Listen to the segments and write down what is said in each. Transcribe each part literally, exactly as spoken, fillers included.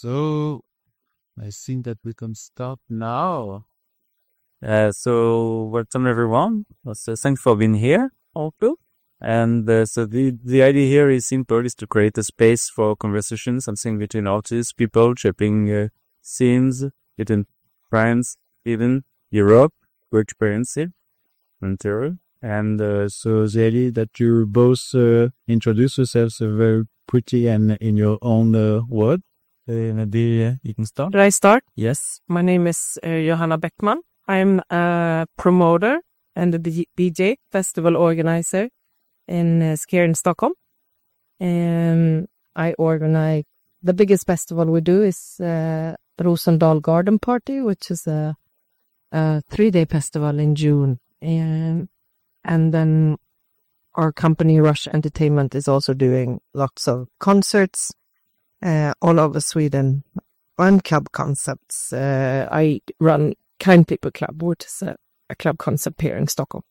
So I think that we can start now. Uh, so welcome everyone. Uh, So thanks for being here, also. And uh, so the the idea here is simple: is to create a space for conversation, something between artists, people shaping uh, scenes between France, even Europe, who experience it, Ontario. And uh, so the idea that you both uh, introduce yourselves uh, very pretty and in your own uh, word. Uh, maybe uh, you can start. Should I start? Yes. My name is uh, Johanna Beckman. I'm a promoter and a D- DJ festival organizer in uh, here in Stockholm. And I organize the biggest festival we do is uh, Rosendal Garden Party, which is a, a three-day festival in June. And and then our company Rush Entertainment is also doing lots of concerts uh, all over Sweden. And club concepts. Uh, I run Kind People Club, which is a, a club concept here in Stockholm.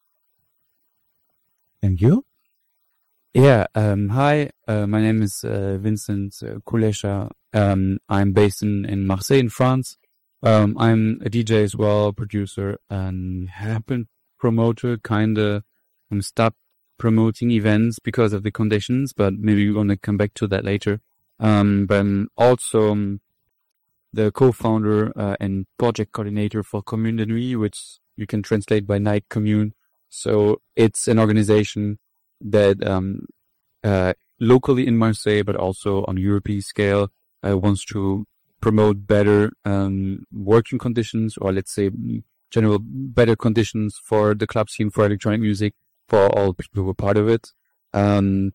Thank you. Yeah, um, hi, uh, my name is uh, Vincent uh, Kulesha. Um, I'm based in, in Marseille, in France. Um, I'm a D J as well, producer, and have been promoter, kind of um, stopped promoting events because of the conditions, but maybe we're going to come back to that later. Um, but I'm also um, the co-founder uh, and project coordinator for Commune de Nuit, which you can translate by Night Commune. So it's an organization that um, uh, locally in Marseille, but also on European scale, uh, wants to promote better um, working conditions, or let's say general better conditions for the club scene for electronic music for all people who are part of it. Um,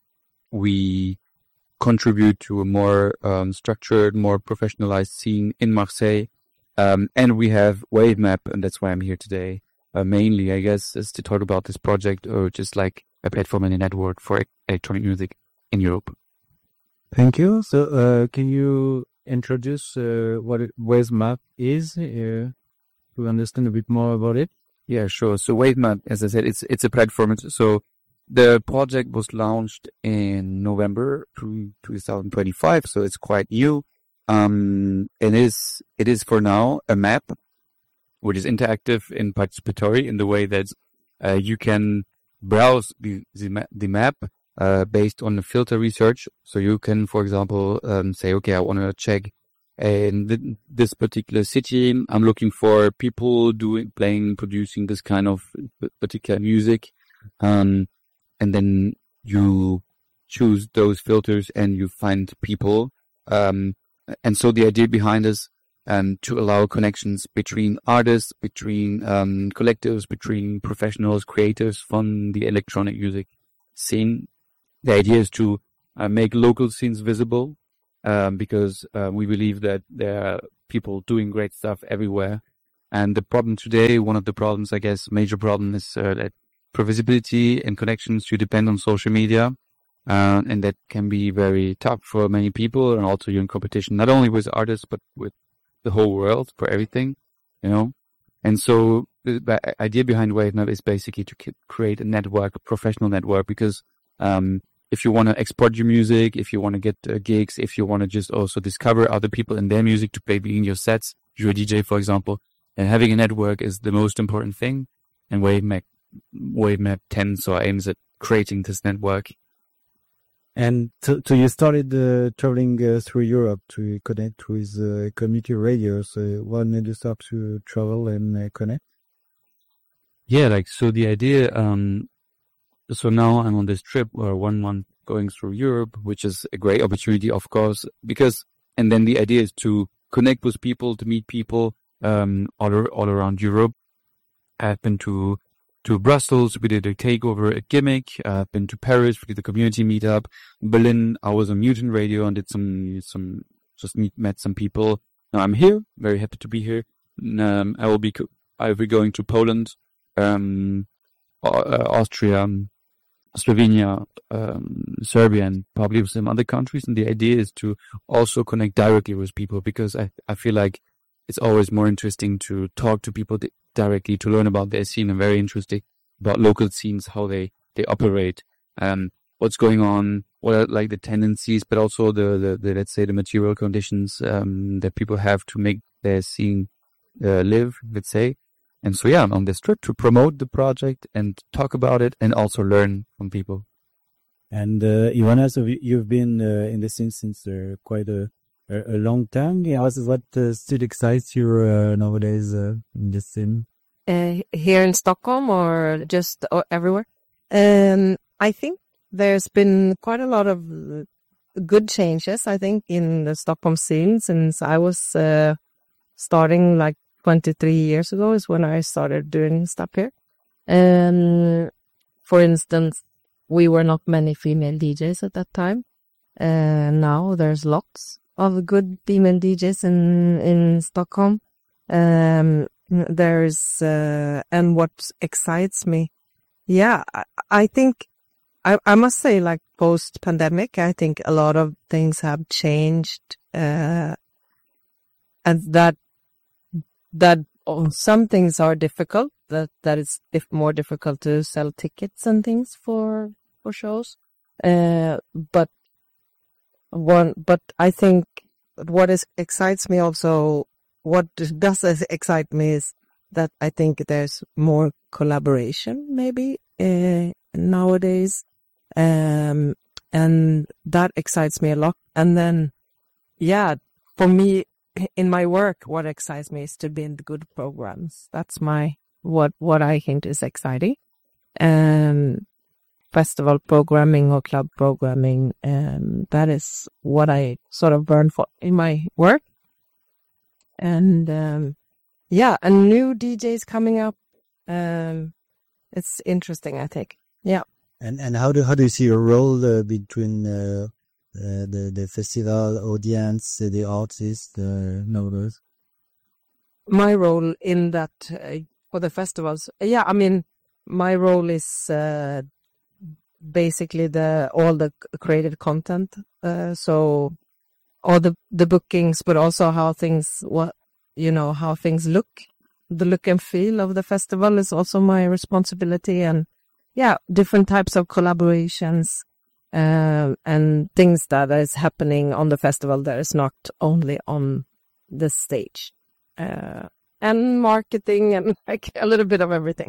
we contribute to a more um, structured, more professionalized scene in Marseille, um, and we have WaveMap, and that's why I'm here today. Uh, mainly, I guess, is to talk about this project, or just like a platform and a network for electronic music in Europe. Thank you. So, uh, can you introduce uh, what WaveMap is uh, to understand a bit more about it? Yeah, sure. So WaveMap, as I said, it's it's a platform. So the project was launched in November two thousand twenty-five, so it's quite new. Um, it is it is for now a map, which is interactive and participatory in the way that uh, you can browse the the, ma- the map uh, based on the filter research. So you can, for example, um, say, okay, I want to check in th- this particular city. I'm looking for people doing, playing, producing this kind of particular music. Um, and then you choose those filters and you find people. Um, and so the idea behind this, um, to allow connections between artists, between, um, collectives, between professionals, creators from the electronic music scene. The idea is to uh, make local scenes visible, um, because uh, we believe that there are people doing great stuff everywhere. And the problem today, one of the problems, I guess, major problem is uh, that for visibility and connections, you depend on social media. Uh, and that can be very tough for many people, and also you're in competition, not only with artists, but with the whole world for everything, you know? And so the, the idea behind WaveMap is basically to k- create a network, a professional network, because um, if you want to export your music, if you want to get uh, gigs, if you want to just also discover other people and their music to play in your sets, you're a D J, for example, and having a network is the most important thing. And WaveMap, WaveMap tends or aims at creating this network. And so, so you started uh, traveling uh, through Europe to connect with uh, community radios. So when did you start to travel and uh, connect? Yeah, like, so the idea, um, so now I'm on this trip or one month going through Europe, which is a great opportunity, of course, because, and then the idea is to connect with people, to meet people, um, all, ar- all around Europe. I've been to, to Brussels. We did a takeover at Gimmick. I've been to Paris. We did a community meetup. Berlin, I was on Mutant Radio and did some, some, just meet, met some people. Now I'm here, very happy to be here. Um, I will be, co- I'll be going to Poland, um, uh, Austria, Slovenia, um, Serbia, and probably some other countries. And the idea is to also connect directly with people, because I, I feel like it's always more interesting to talk to people di- directly, to learn about their scene, and very interesting about local scenes, how they, they operate. Um, what's going on, what are like the tendencies, but also the, the, the let's say the material conditions um, that people have to make their scene uh, live, let's say. And so, yeah, I'm on this trip to promote the project and talk about it and also learn from people. And uh, Ivana, so you've been uh, in the scene since uh, quite a, a, a long time. Yeah, what uh, still excites you uh, nowadays uh, in the scene? Uh, here in Stockholm or just or everywhere? Um, I think there's been quite a lot of good changes, I think, in the Stockholm scene since I was uh, starting like twenty-three years ago is when I started doing stuff here. Um, for instance, we were not many female D Js at that time. Uh, now there's lots of good female D Js in, in Stockholm. Um, there's, uh, and what excites me, yeah, I, I think, I, I must say, like post pandemic, I think a lot of things have changed, uh, and that, that oh, some things are difficult, that, that it's dif- more difficult to sell tickets and things for, for shows. Uh, but one, but I think what is excites me also, what does excite me is that I think there's more collaboration maybe, uh, nowadays. Um, and that excites me a lot. And then, yeah, for me, in my work, what excites me is to be in the good programs. That's my, what, what I think is exciting. Um, festival programming or club programming, um, that is what I sort of burn for in my work. And, um, yeah, and new D Js coming up. Um, it's interesting, I think. Yeah. And and how do how do you see your role uh, between uh, uh, the the festival audience, uh, the artists, the novelist? My role in that uh, for the festivals, yeah, I mean, my role is uh, basically the all the created content. Uh, so all the the bookings, but also how things what you know how things look, the look and feel of the festival is also my responsibility. And yeah, different types of collaborations, um, and things that is happening on the festival that is not only on the stage, uh, and marketing and like a little bit of everything.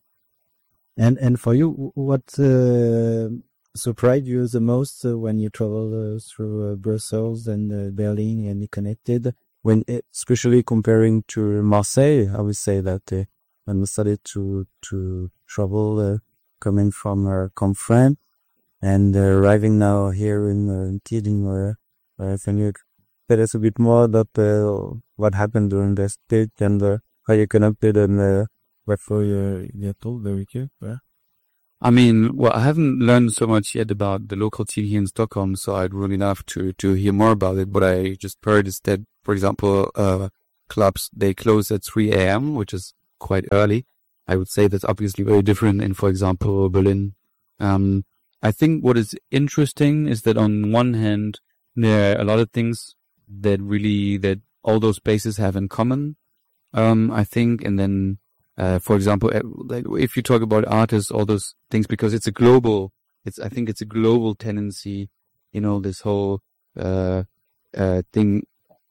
And and for you, what uh, surprised you the most uh, when you travel uh, through uh, Brussels and uh, Berlin and you connected? When, especially comparing to Marseille, I would say that uh, when we started to to travel, uh, coming from uh, Confrère and uh, arriving now here in uh, Tieding, where uh, can you tell us a bit more about uh, what happened during the stage and uh, how you connected and uh, what for your your told very quick? Yeah. I mean, well, I haven't learned so much yet about the local scene here in Stockholm, so I'd really love to, to hear more about it. What I just heard is that, for example, uh, clubs, they close at three a.m., which is quite early. I would say that's obviously very different in, for example, Berlin. Um, I think what is interesting is that on one hand, there are a lot of things that really, that all those places have in common, um, I think, and then Uh, for example, like if you talk about artists, all those things, because it's a global, it's, I think it's a global tendency, you know, this whole, uh, uh, thing,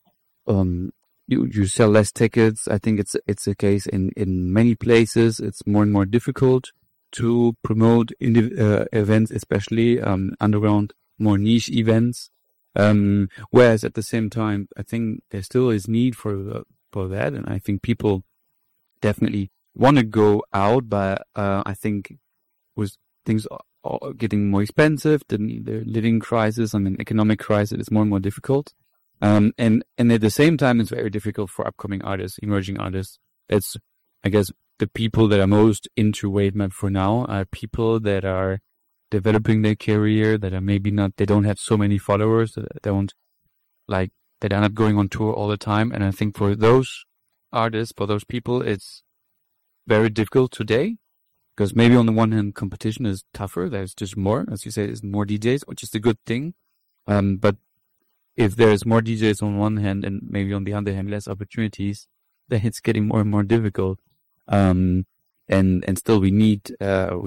um, you, you sell less tickets. I think it's, it's a case in, in many places. It's more and more difficult to promote indiv- uh, events, especially, um, underground, more niche events. Um, whereas at the same time, I think there still is need for, uh, for that. And I think people definitely want to go out, but uh, I think with things are getting more expensive, the, the living crisis, I mean, economic crisis is more and more difficult. Um, and, and at the same time, it's very difficult for upcoming artists, emerging artists. It's, I guess, the people that are most into Watemap for now are people that are developing their career, that are maybe not, they don't have so many followers, that don't, like, that are not going on tour all the time. And I think for those artists, for those people, it's very difficult today, because maybe on the one hand, competition is tougher. There's just more, as you say, there's more D Js, which is a good thing. Um, but if there's more D Js on one hand and maybe on the other hand, less opportunities, then it's getting more and more difficult. Um, and, and still we need, uh, we,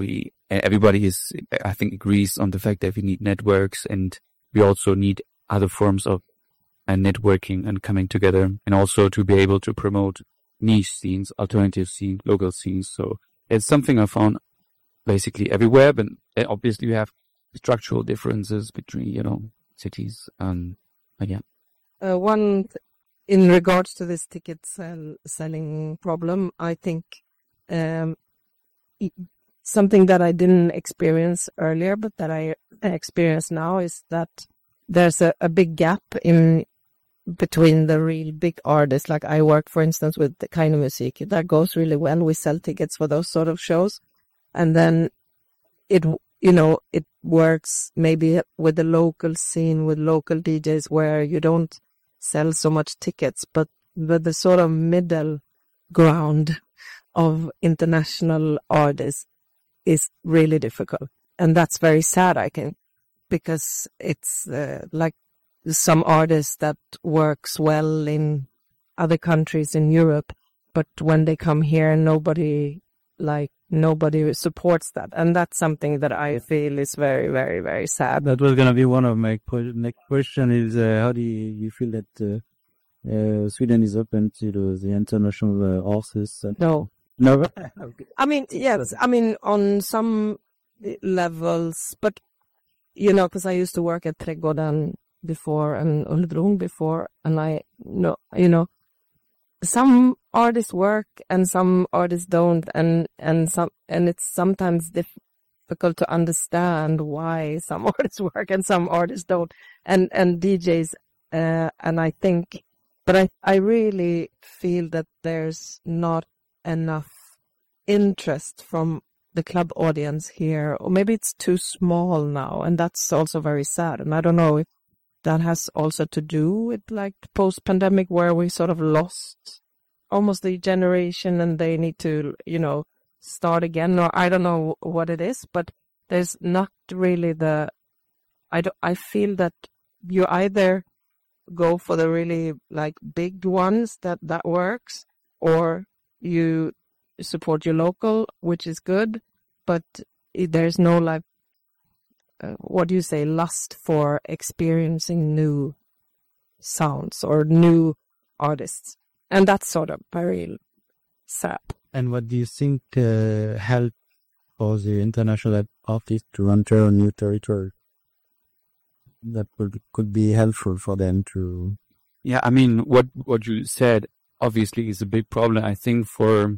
everybody is, I think, agrees on the fact that we need networks, and we also need other forms of uh, networking and coming together, and also to be able to promote niche scenes, alternative scenes, local scenes. So it's something I found basically everywhere, but obviously we have structural differences between, you know, cities. Um, but yeah. Uh, one, th- in regards to this ticket sell- selling problem, I think um, e- something that I didn't experience earlier, but that I experience now, is that there's a, a big gap in between the real big artists. Like I work, for instance, with the kind of music that goes really well. We sell tickets for those sort of shows, and then it, you know, it works maybe with the local scene, with local D Js, where you don't sell so much tickets, but with the sort of middle ground of international artists is really difficult. And that's very sad, I think, because it's uh, like some artists that works well in other countries in Europe, but when they come here, nobody like nobody supports that, and that's something that I feel is very, very, very sad. That was gonna be one of my po- next question. Is uh, how do you, you feel that uh, uh, Sweden is open to the, the international uh, artists? And No, no. Okay. I mean, yes, I mean on some levels, but you know, because I used to work at Trädgården before and Ullbrunn before, and I know, you know, some artists work and some artists don't, and and some and it's sometimes difficult to understand why some artists work and some artists don't, and and D Js, uh, and I think, but I I really feel that there's not enough interest from the club audience here, or maybe it's too small now, and that's also very sad. And I don't know if that has also to do with like post-pandemic, where we sort of lost almost the generation and they need to, you know, start again, or I don't know what it is, but there's not really the, I don't, I feel that you either go for the really like big ones that that works, or you support your local, which is good, but there's no like, uh, what do you say, lust for experiencing new sounds or new artists. And that's sort of very sad. And what do you think uh, help for the international artists to enter a new territory? That would, could be helpful for them to. Yeah, I mean, what what you said obviously is a big problem. I think for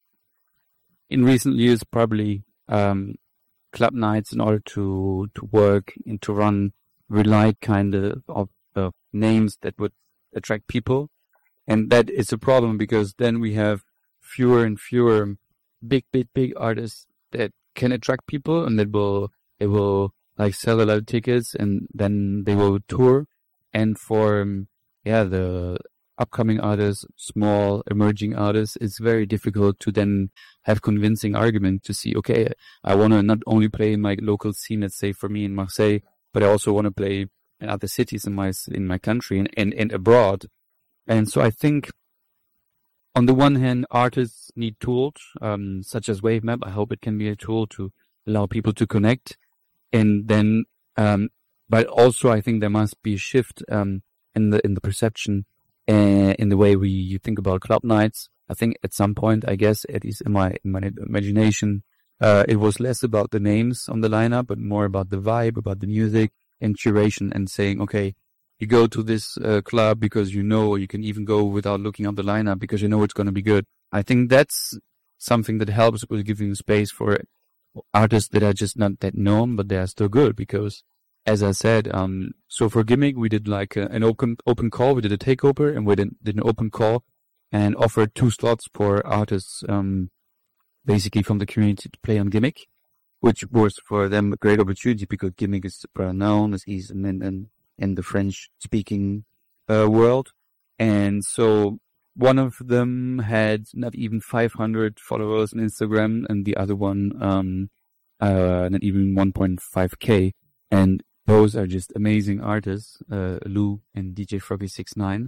in recent years, probably um, club nights, in order to to work and to run, rely kind of of uh, names that would attract people, and that is a problem because then we have fewer and fewer big, big, big artists that can attract people, and that will it will like sell a lot of tickets, and then they will tour. And for um, yeah, the upcoming artists, small emerging artists, it's very difficult to then have convincing argument to see, okay, I want to not only play in my local scene, let's say for me in Marseille, but I also want to play in other cities in my in my country and, and, and abroad. And so I think on the one hand, artists need tools, um, such as Wavemap. I hope it can be a tool to allow people to connect. And then, um, but also I think there must be a shift, um, in the, in the perception, uh, in the way we think about club nights. I think at some point, I guess, at least in my, in my imagination, uh, it was less about the names on the lineup, but more about the vibe, about the music and curation, and saying, okay, you go to this uh, club because you know, or you can even go without looking up the lineup because you know it's going to be good. I think that's something that helps with giving space for artists that are just not that known, but they are still good. Because, as I said, um, so for Gimmick, we did like a, an open open call. We did a takeover, and we did, did an open call and offered two slots for artists, um, basically from the community to play on Gimmick, which was for them a great opportunity because Gimmick is super known as he's in, in, in the French-speaking uh, world. And so one of them had not even five hundred followers on Instagram, and the other one um, uh, not even one point five K. And those are just amazing artists, uh, Lou and D J Froggy six nine.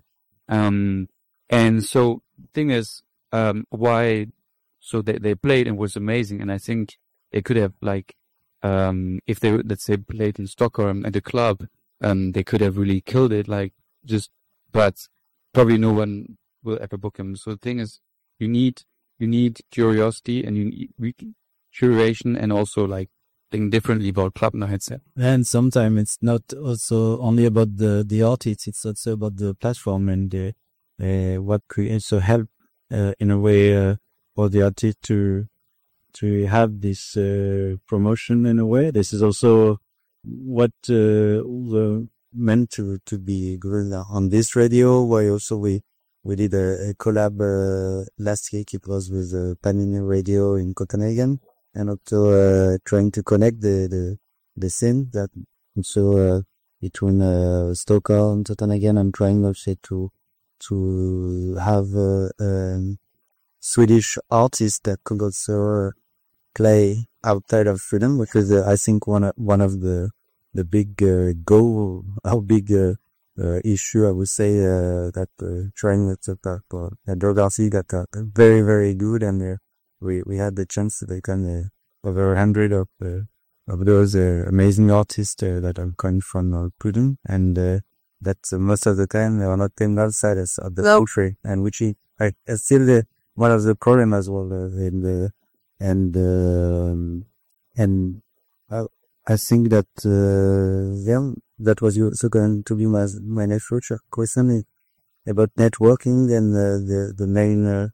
Um, and so the thing is, um, why, so they, they played and was amazing. And I think they could have like, um, if they, let's say, played in Stockholm at a club, um, they could have really killed it, like just, but probably no one will ever book them. So the thing is, you need, you need curiosity and you need curation and also like think differently about club nights. And sometimes it's not also only about the, the artists, it's also about the platform and the, uh, what creates so help, uh, in a way, uh, for the artist to, to have this, uh, promotion in a way. This is also what, uh, the meant to, to be good on this radio, where also we, we did a, a collab, uh, last week. It was with, uh, Panini Radio in Copenhagen. And also uh, trying to connect the the, the scene that also uh, between uh, Stockholm, Copenhagen, and trying also to to have uh, um, Swedish artists that could also play outside of Sweden, which is uh, I think one of, one of the the big uh, goal, our big uh, uh, issue. I would say uh, that uh, trying with uh, uh, Drogarsi that are very very good and. Uh, We we had the chance to become uh, over a hundred of uh, of those uh, amazing artists uh, that are coming from uh, Sweden, and uh, that uh, most of the time they are not playing outside of the No. country, and which is, uh, is still uh, one of the problems as well. Uh, in the, and um, and I, I think that uh, yeah, that was also going to be my my next future question is about networking and uh, the the main. Uh,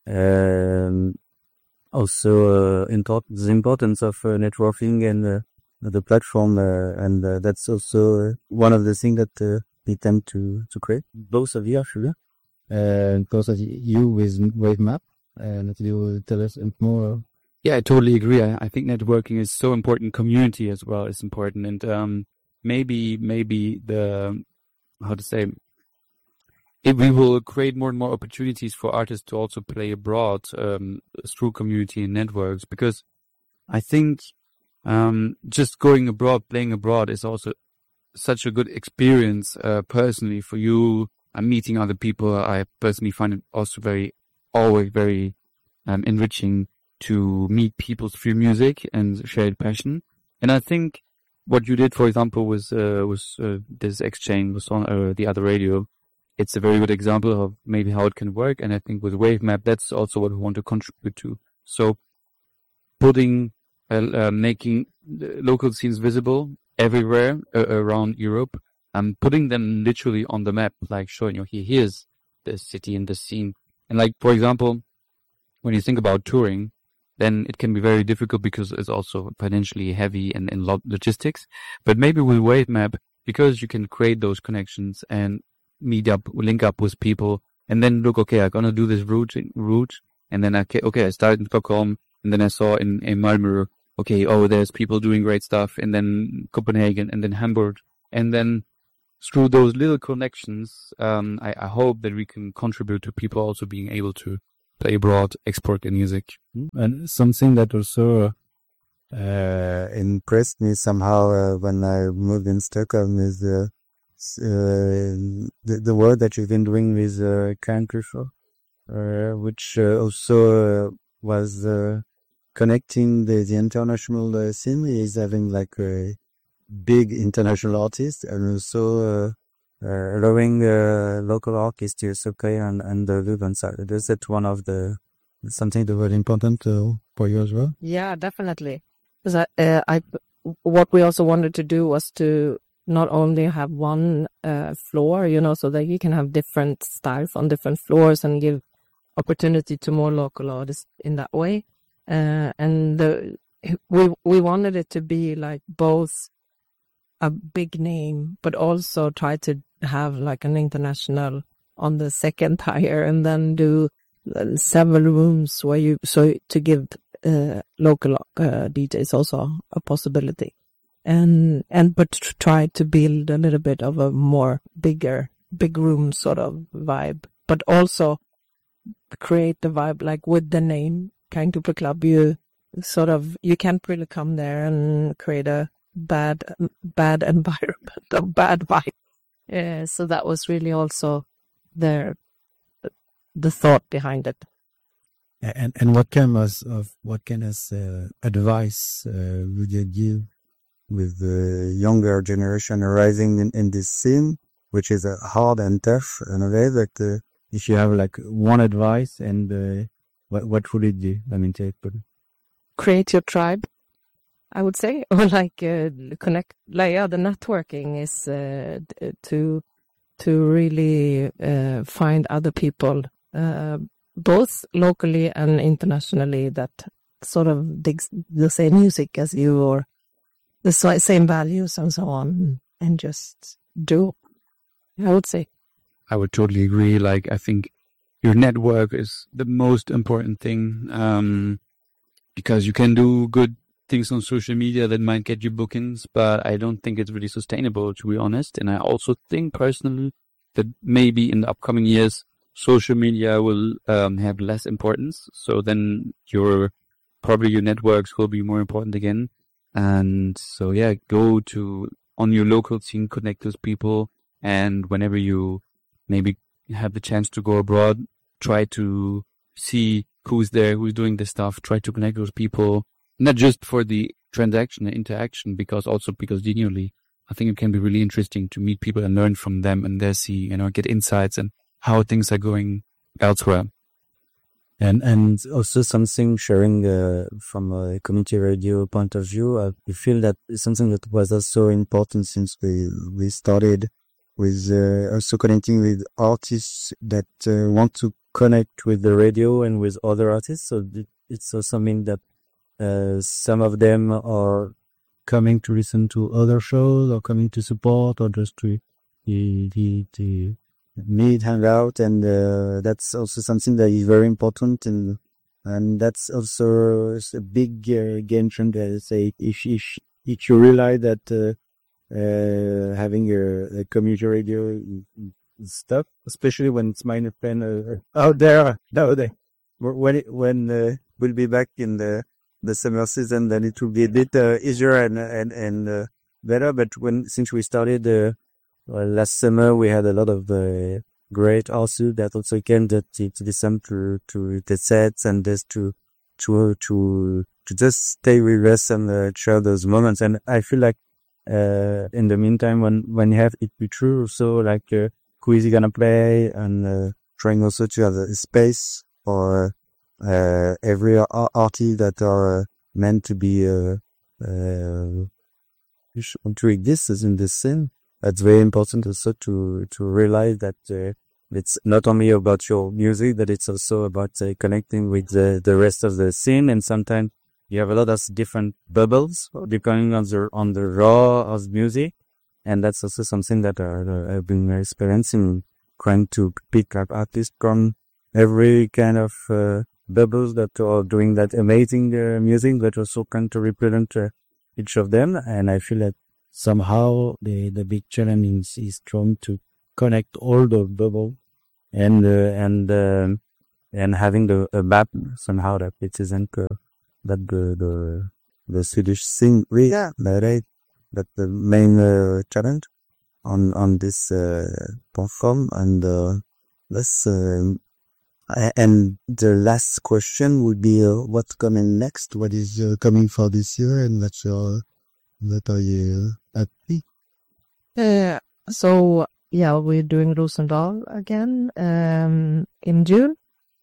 um, Also, uh, important, the importance of uh, networking and uh, the platform, uh, and uh, that's also uh, one of the things that uh, we tend to to create. Both of you, actually, uh, both of you with WaveMap, and you will tell us more. Yeah, I totally agree. I, I think networking is so important. Community as well is important, and um, maybe maybe the how to say. If we will create more and more opportunities for artists to also play abroad um, through community and networks, because I think um, just going abroad, playing abroad is also such a good experience uh, personally for you. I'm meeting other people. I personally find it also very, always very um, enriching to meet people through music and shared passion. And I think what you did, for example, was uh, was uh, this exchange was on uh, the other radio. It's a very good example of maybe how it can work. And I think with WaveMap, that's also what we want to contribute to. So putting, uh, uh, making local scenes visible everywhere uh, around Europe, and putting them literally on the map, like showing you, here, here's the city and the scene. And like, for example, when you think about touring, then it can be very difficult because it's also financially heavy and in logistics. But maybe with WaveMap, because you can create those connections and meet up, link up with people, and then look, okay, I'm gonna do this route, route, and then I, okay, I started in Stockholm, and then I saw in, in Malmö, okay, oh, there's people doing great stuff, and then Copenhagen, and then Hamburg, and then through those little connections, um, I, I hope that we can contribute to people also being able to play abroad, export their music. And something that also uh, impressed me somehow uh, when I moved in Stockholm is uh, uh, the, the work that you've been doing with uh, Country Show, uh, which uh, also uh, was uh, connecting the, the international uh, scene. Is having like a big international artist and also uh, uh, allowing uh, local artists to also play and, and the live on side. Is that one of the something that was important uh, for you as well? Yeah, definitely. Because I, uh, I, what we also wanted to do was to not only have one uh, floor, you know, so that you can have different styles on different floors and give opportunity to more local artists in that way. Uh, and the, we we wanted it to be like both a big name, but also try to have like an international on the second tier, and then do uh, several rooms where you so to give uh, local uh, D Js also a possibility, and and but to try to build a little bit of a more bigger big room sort of vibe, but also create the vibe like with the name Kaingtupé Club. You sort of you can't really come there and create a bad bad environment, a bad vibe. Yeah, so that was really also the the thought behind it. And and what kind of, of what kind of uh, advice uh, would you give with the younger generation arising in, in this scene, which is uh, hard and tough in a way that uh, if you have like one advice and uh, what what would it be? I mean, take but Create your tribe, I would say, or like uh, connect. Like yeah, the networking is uh, d- to to really uh, find other people, uh, both locally and internationally, that sort of digs the same music as you or the si- same values and so on, and just do. I would say. I would totally agree. Like, I think your network is the most important thing, um, because you can do good things on social media that might get you bookings, but I don't think it's really sustainable, to be honest. And I also think personally that maybe in the upcoming years, social media will um, have less importance. So then your, probably your networks will be more important again. And so, yeah, go to, on your local scene, connect with people. And whenever you maybe have the chance to go abroad, try to see who's there, who's doing this stuff, try to connect with people, not just for the transaction and interaction, because also because genuinely, I think it can be really interesting to meet people and learn from them and their see, you know, get insights and how things are going elsewhere. And and also something sharing uh, from a community radio point of view, uh, I feel that it's something that was also important since we we started with uh, also connecting with artists that uh, want to connect with the radio and with other artists. So th- it's also mean that uh, some of them are coming to listen to other shows or coming to support or just to to, to, to meet, hang out, and uh, that's also something that is very important, and and that's also a big uh, game changer. Say if if if you realize that uh, uh, having a, a community radio is tough, especially when it's minor pen uh, out there nowadays. When it, when uh, we'll be back in the the summer season, then it will be a bit uh, easier and and and uh, better. But when since we started. Uh, Well, last summer we had a lot of uh, great artists that also came to, to listen to, to the sets and just to, to, to, to just stay with us and uh, share those moments. And I feel like, uh, in the meantime, when, when you have it be true, so like, uh, who is he gonna play and, uh, trying also to have a space for, uh, every ar- artist that are meant to be, uh, uh, to exist in this scene. It's very important also to, to realize that uh, it's not only about your music, but it's also about uh, connecting with the, the rest of the scene. And sometimes you have a lot of different bubbles depending on the, on the raw of music. And that's also something that I, I've been experiencing, trying to pick up artists from every kind of uh, bubbles that are doing that amazing uh, music, but also trying to represent uh, each of them. And I feel that somehow the the big challenge is, is trying to connect all the bubble and uh, and um, and having the a map somehow that it isn't uh, that the the the Swedish thing we yeah right that the main uh, challenge on on this uh, platform. And uh, let's uh, and the last question would be uh, what's coming next, what is uh, coming for this year, and what's your what are you happy? Uh, so yeah, we're doing Rosendal again um, in June,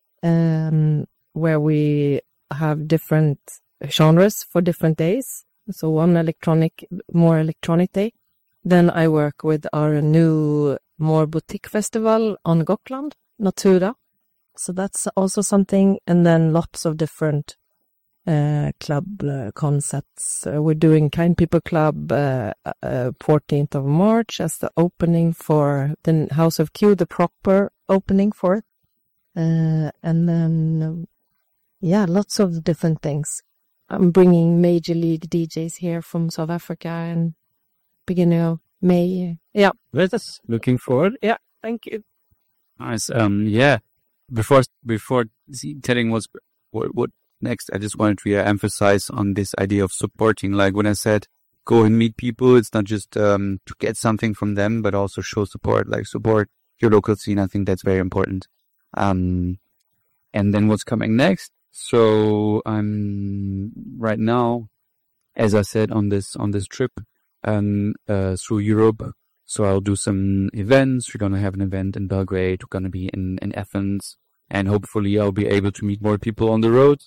um, where we have different genres for different days. So one electronic, more electronic day. Then I work with our new more boutique festival on Gotland, Natura. So that's also something, and then lots of different Uh, club uh, concepts. Uh, we're doing Kind People Club uh, uh, fourteenth of March as the opening for the House of Q, the proper opening for it. Uh, and then, um, yeah, lots of different things. I'm bringing major league D Js here from South Africa in beginning of May. Yeah. Let's looking forward. Yeah. Thank you. Nice. Um, yeah. Before, before telling what's, what, what, next, I just wanted to uh, emphasize on this idea of supporting. Like when I said, go and meet people, it's not just um, to get something from them, but also show support, like support your local scene. I think that's very important. Um, and then what's coming next. So I'm right now, as I said, on this on this trip um, uh, through Europe. So I'll do some events. We're gonna have an event in Belgrade. We're gonna be in, in Athens, and hopefully I'll be able to meet more people on the road.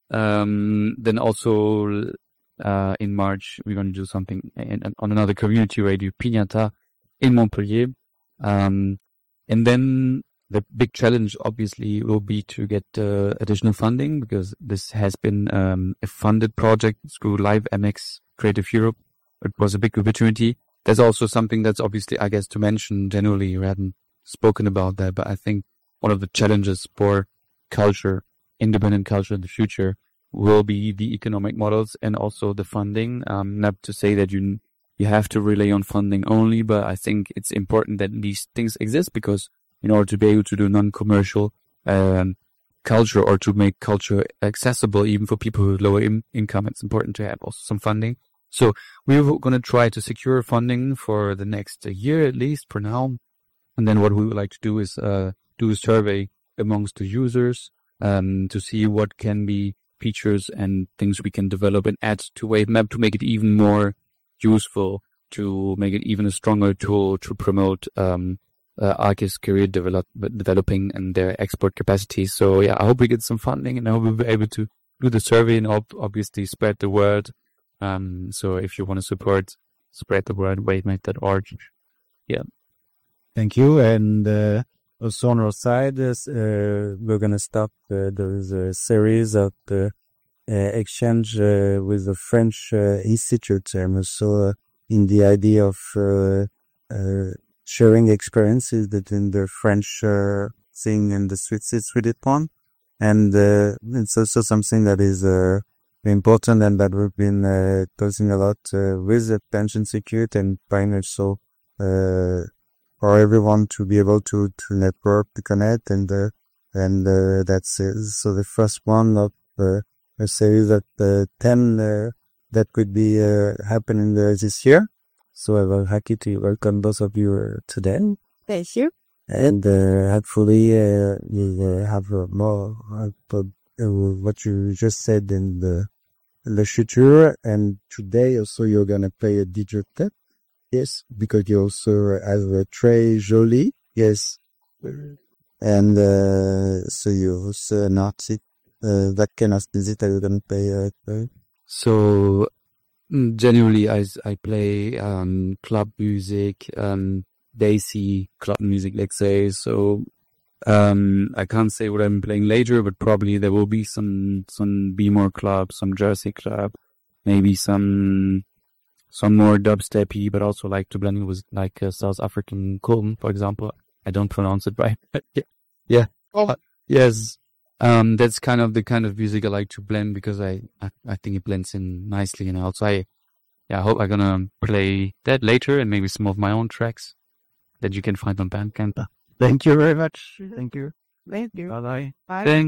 Um, then also uh, in March we're gonna do something in, on another community radio, Pignata, in Montpellier. Um, and then the big challenge obviously will be to get uh, additional funding, because this has been um, a funded project through Live M X Creative Europe. It was a big opportunity. There's also something that's obviously, I guess, to mention generally. We hadn't spoken about that, but I think one of the challenges for culture, independent culture in the future, will be the economic models and also the funding. Um, not to say that you you have to rely on funding only, but I think it's important that these things exist, because in order to be able to do non-commercial um, culture, or to make culture accessible even for people with lower in- income, it's important to have also some funding. So we're going to try to secure funding for the next year, at least for now. And then what we would like to do is uh, do a survey amongst the users um, to see what can be features and things we can develop and add to Wavemap to make it even more useful, to make it even a stronger tool to promote um, uh, artists' career develop, developing and their export capacity. So yeah, I hope we get some funding, and I hope we'll be able to do the survey and ob- obviously spread the word. Um, so if you want to support, spread the word, wavemap dot org. Yeah. Thank you. And uh, also on our side, uh, we're going to start uh, there's a series of uh, uh, exchange uh, with the French uh, Institute, and also uh, in the idea of uh, uh, sharing experiences between the French uh, thing and the Swiss Swedish one. And uh, it's also something that is uh, important, and that we've been uh, talking a lot uh, with the pension security, and trying also uh, for everyone to be able to, to network, to connect, and uh, and uh, that's it. So the first one of uh, a series of uh, ten uh, that could be uh, happening uh, this year. So I'm very happy to welcome both of you uh, today. Thank you. And uh, hopefully uh, we'll uh, have uh, more uh, uh, what you just said in the the future. And today also you're gonna play a D J tape. Yes, because you also have a Trey Jolie. Yes. And uh, so you're also an artist. Uh, that kind of music that you're gonna play. Uh, play. So generally I, I play um, club music, um, Daisy club music, let's say. So um, I can't say what I'm playing later, but probably there will be some some B-more club, some Jersey club, maybe some some more dubsteppy, but also like to blend it with like uh, South African Kulm, for example. I don't pronounce it right. yeah, yeah. Oh. Uh, yes. Um, that's kind of the kind of music I like to blend, because I, I, I think it blends in nicely. And also I, yeah, I hope I'm gonna play that later, and maybe some of my own tracks that you can find on Bandcamp. Thank you very much. Thank you. Thank you. Bye bye. Bye. Thanks.